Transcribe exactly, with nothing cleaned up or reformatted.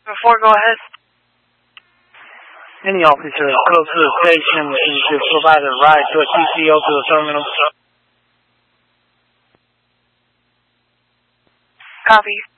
Before, go ahead. Any officer close to the station wishing to provide a ride to a T C O to the terminal. Copy.